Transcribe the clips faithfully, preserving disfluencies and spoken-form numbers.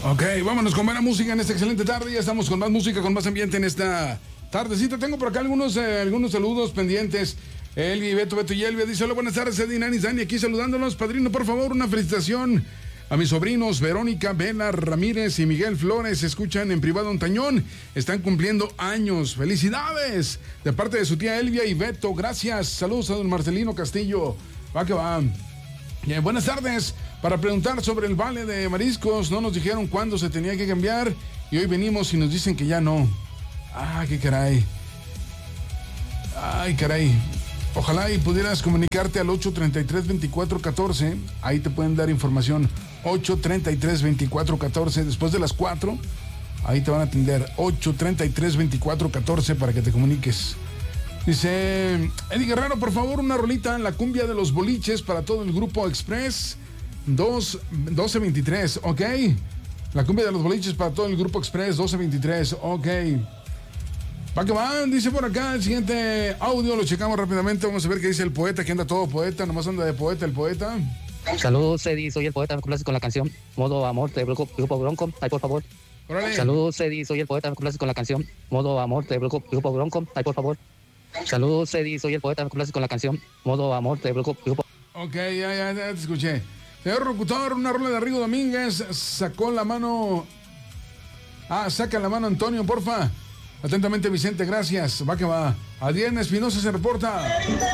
Ok, vámonos con buena música en esta excelente tarde. Ya estamos con más música, con más ambiente en esta tardecita. Tengo por acá algunos, eh, algunos saludos pendientes. Elvi, Beto, Beto y Elvia dice: hola, buenas tardes, Eddie, Nani, Dani, aquí saludándonos. Padrino, por favor, una felicitación a mis sobrinos Verónica, Vela, Ramírez y Miguel Flores. Se escuchan en privado en Tañón. Están cumpliendo años. ¡Felicidades! De parte de su tía Elvia y Beto. Gracias. Saludos a don Marcelino Castillo. Va que va. Bien, buenas tardes. Para preguntar sobre el vale de mariscos, no nos dijeron cuándo se tenía que cambiar y hoy venimos y nos dicen que ya no. Ah, qué caray. Ay, caray. Ojalá y pudieras comunicarte al ocho treinta y tres, veinticuatro catorce. Ahí te pueden dar información. ocho treinta y tres, veinticuatro catorce. Después de las cuatro, ahí te van a atender. ocho treinta y tres, veinticuatro catorce para que te comuniques. Dice Eddie Guerrero, por favor, una rolita, la cumbia de los boliches para todo el grupo Express doce veintitrés, ok. La cumbia de los boliches para todo el grupo Express doce veintitrés, ok. Va que va, dice por acá el siguiente audio, lo checamos rápidamente. Vamos a ver qué dice el poeta, que anda todo poeta, nomás anda de poeta el poeta. Saludos, Eddie, soy el poeta, me complaces con la canción Modo Amor de Grupo, grupo Bronco, ay, por favor. Órale. Saludos, Eddie, soy el poeta, me complaces con la canción Modo Amor de Grupo, grupo Bronco, ay, por favor. Saludos, Eddie, soy el poeta, me complaces con la canción Modo Amor de Grupo, grupo. Ok, ya, ya, ya te escuché. Señor locutor, una rola de Rigo Domínguez, sacó la mano... Ah, saca la mano Antonio, porfa. Atentamente, Vicente, gracias. Va que va. Adrián Espinosa se reporta.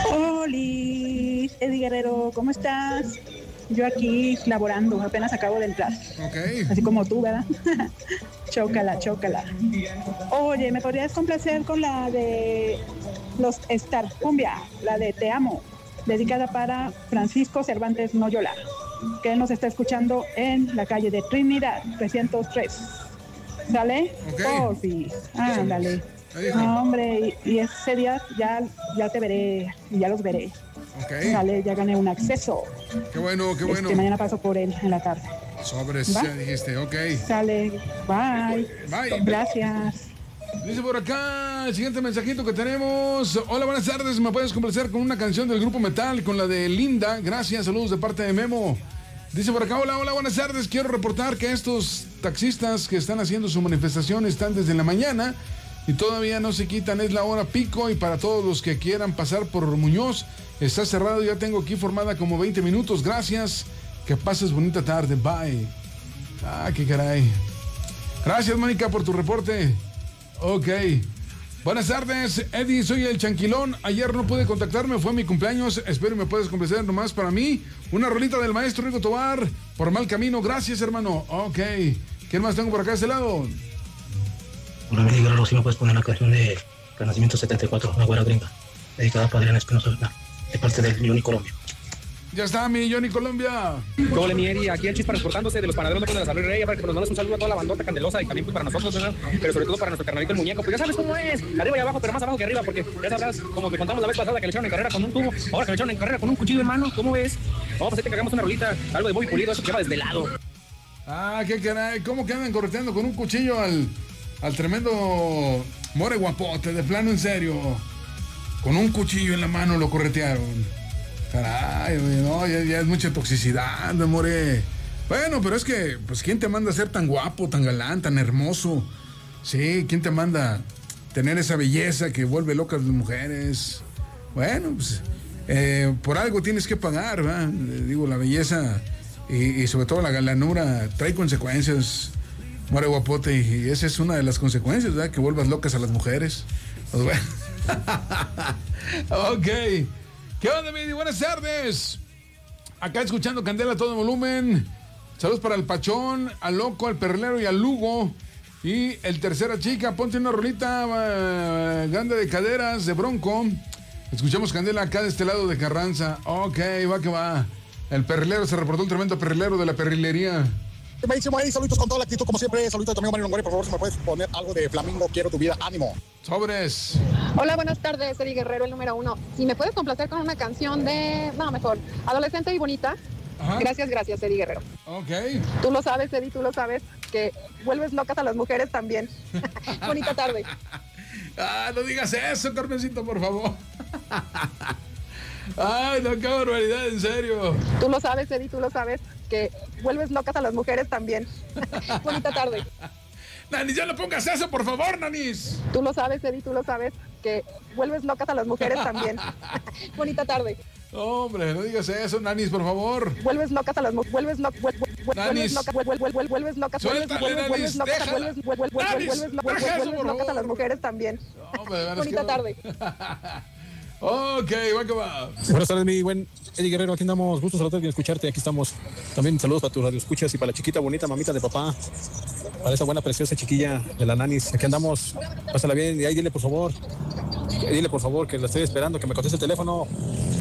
Oli, Eddie Guerrero, ¿cómo estás? Yo aquí laborando, apenas acabo de entrar. Ok. Así como tú, ¿verdad? Chócala, chócala. Oye, ¿me podrías complacer con la de los Star Cumbia? La de Te Amo, dedicada para Francisco Cervantes Noyola, que él nos está escuchando en la calle de Trinidad, trescientos tres. ¿Sale? Ok. Oh, sí. Ándale. No, hombre, y, y ese día ya, ya te veré, y ya los veré. Ok. Dale, ya gané un acceso. Qué bueno, qué bueno. Este, mañana paso por él en la tarde. Sobres, ¿Va? ya dijiste, ok. Sale, bye. Bye. Gracias. Dice por acá el siguiente mensajito que tenemos. Hola, buenas tardes. ¿Me puedes complacer con una canción del grupo Metal, con la de Linda? Gracias, saludos de parte de Memo. Dice por acá, hola, hola, buenas tardes. Quiero reportar que estos taxistas que están haciendo su manifestación están desde la mañana y todavía no se quitan. Es la hora pico y para todos los que quieran pasar por Muñoz está cerrado. Ya tengo aquí formada como veinte minutos. Gracias. Que pases bonita tarde. Bye. Ah, qué caray. Gracias, Mónica, por tu reporte. Ok. Buenas tardes, Eddie, soy el Chanquilón. Ayer no pude contactarme, fue mi cumpleaños. Espero me puedes complacer nomás para mí. Una rolita del maestro Rigo Tobar, Por Mal Camino. Gracias, hermano. Ok. ¿Quién más tengo por acá de este lado? Hola, Eddie Guerrero, si me puedes poner la canción de Renacimiento setenta y cuatro, una güera gringa, dedicada para Adriana Espinosa, de parte del Johnny Colombia. Ya está mi Johnny Colombia. Hola, mi Eddie, aquí el Chispa reportándose de los panaderos de la Salud Rey, para que nos mandes un saludo a toda la bandota candelosa y también pues para nosotros, ¿verdad? Pero sobre todo para nuestro carnalito el muñeco, pues ya sabes cómo es, arriba y abajo, pero más abajo que arriba, porque ya sabrás, como te contamos la vez pasada, que le echaron en carrera con un tubo, ahora que le echaron en carrera con un cuchillo en mano, ¿cómo ves? Vamos, pues ahí te cargamos una rolita, algo de Bobby Pulido, eso que va desde el lado. Ah, qué caray, ¿cómo que andan correteando con un cuchillo al, al tremendo More Guapote? De plano, en serio. Con un cuchillo en la mano lo corretearon. Caray, no, ya, ya es mucha toxicidad, me more. Bueno, pero es que, pues, ¿quién te manda a ser tan guapo, tan galán, tan hermoso? Sí, ¿quién te manda tener esa belleza que vuelve locas las mujeres? Bueno, pues, eh, por algo tienes que pagar, ¿verdad? Digo, la belleza y, y sobre todo la galanura trae consecuencias, more guapote, y esa es una de las consecuencias, ¿verdad? Que vuelvas locas a las mujeres. Pues bueno. Ok. ¿Qué onda, Midi? Buenas tardes. Acá escuchando Candela a todo volumen. Saludos para el Pachón, al Loco, al Perlero y al Lugo. Y el Tercera Chica, ponte una rolita uh, grande de caderas, de Bronco. Escuchamos Candela acá de este lado de Carranza. Ok, va que va. El Perlero, se reportó un tremendo perlero de la perrilería. Buenísimo ahí, saluditos con toda la actitud, como siempre. Saluditos también a Mario Longoria, por favor, si me puedes poner algo de Flamingo, quiero tu vida, ánimo. Sobres. Hola, buenas tardes, Eddie Guerrero, el número uno. Si me puedes complacer con una canción de, no, mejor, Adolescente y Bonita. Ajá. Gracias, gracias, Eddie Guerrero. Ok. Tú lo sabes, Eddie, tú lo sabes, que vuelves locas a las mujeres también. Bonita tarde. Ah, no digas eso, Carmencito, por favor. Ay, no, qué barbaridad, en serio. Tú lo sabes, Eddie, tú lo sabes, que vuelves locas a las mujeres también. Bonita tarde. Nanis, ya no pongas eso, por favor, Nanis. Tú lo sabes, Eddie, tú lo sabes, que vuelves locas a las mujeres también. Bonita tarde. Hombre, no digas eso, Nanis, por favor. Vuelves locas a las mujeres, vuelves locas, vuelves locas, vuelves locas, vuelves locas, vuelves locas a las mujeres también. Bonita tarde. Ok, va que va. Buenas tardes, mi buen Eddie Guerrero. Aquí andamos, gusto saludarte y escucharte. Aquí estamos. También saludos para tus radioescuchas y para la chiquita bonita mamita de papá. Para esa buena, preciosa chiquilla de la Nanis. Aquí andamos. Pásala bien. Y ahí dile, por favor. Dile, por favor, que la estoy esperando, que me conteste el teléfono.